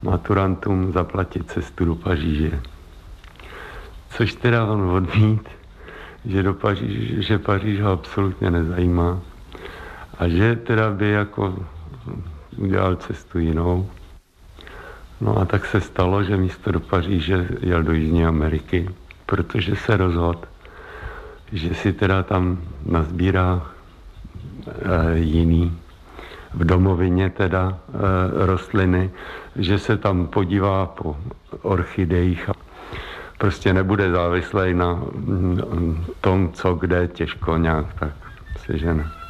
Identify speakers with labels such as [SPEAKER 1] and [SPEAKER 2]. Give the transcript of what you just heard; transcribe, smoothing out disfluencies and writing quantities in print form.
[SPEAKER 1] maturantům zaplatit cestu do Paříže. Což teda on odmít, že Paříž ho absolutně nezajímá a že teda by jako udělal cestu jinou. No a tak se stalo, že místo do Paříže jel do Jižní Ameriky, protože se rozhodl, že si teda tam nazbírá jiný v domovině teda rostliny, že se tam podívá po orchidejích a prostě nebude závislý na tom, co kde těžko nějak tak sežene.